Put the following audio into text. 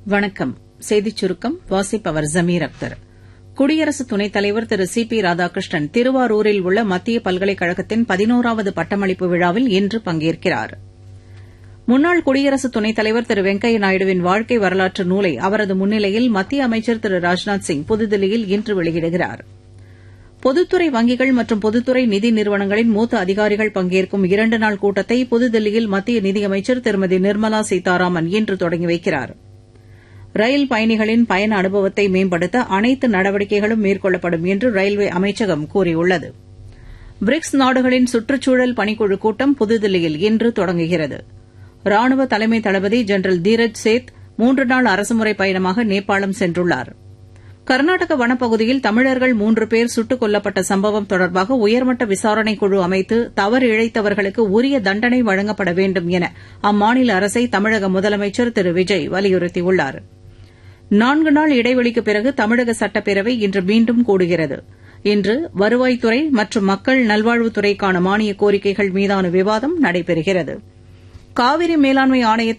வணக்கம். செய்திச் சுருக்கம் வாசிப்பவர் ஜமீர் அக்தர். குடியரசு துணைத் தலைவர் திரு சி பி ராதாகிருஷ்ணன் திருவாரூரில் உள்ள மத்திய பல்கலைக்கழகத்தின் 11வது பட்டமளிப்பு விழாவில் இன்று பங்கேற்கிறார். முன்னாள் குடியரசு துணைத் தலைவர் திரு வெங்கையா நாயுடுவின் வாழ்க்கை வரலாற்று நூலை அவரது முன்னிலையில் மத்திய அமைச்சர் திரு ராஜ்நாத் சிங் புதுதில்லியில் இன்று வெளியிடுகிறார். பொதுத்துறை வங்கிகள் மற்றும் பொதுத்துறை நிதி நிறுவனங்களின் மூத்த அதிகாரிகள் பங்கேற்கும் 2 நாள் கூட்டத்தை புதுதில்லியில் மத்திய நிதியமைச்சர் திருமதி நிர்மலா சீதாராமன் இன்று தொடங்கி வைக்கிறார். ரயில் பயணிகளின் பயண அனுபவத்தை மேம்படுத்த அனைத்து நடவடிக்கைகளும் மேற்கொள்ளப்படும் என்று ரயில்வே அமைச்சகம் கூறியுள்ளது. பிரிக்ஸ் நாடுகளின் சுற்றுச்சூழல் பணிக்குழு கூட்டம் புதுதில்லியில் இன்று தொடங்குகிறது. ராணுவ தலைமை தளபதி ஜெனரல் தீரஜ் சேத் 3 நாள் அரசுமுறை பயணமாக நேபாளம் சென்றுள்ளார். கர்நாடக வனப்பகுதியில் தமிழர்கள் 3 பேர் சுட்டுக் கொல்லப்பட்ட சம்பவம் தொடர்பாக உயர்மட்ட விசாரணைக் குழு அமைத்து தவறு இழைத்தவர்களுக்கு உரிய தண்டனை வழங்கப்பட வேண்டும் என அம்மாநில அரசை தமிழக முதலமைச்சர் திரு விஜய் வலியுறுத்தியுள்ளார். 4 நாள் இடைவெளிக்குப் பிறகு தமிழக சட்டப்பேரவை இன்று மீண்டும் கூடுகிறது. இன்று வருவாய்த்துறை மற்றும் மக்கள் நல்வாழ்வுத்துறைக்கான மானிய கோரிக்கைகள் மீதான விவாதம் நடைபெறுகிறது. காவிரி மேலாண்மை ஆணையத்தின்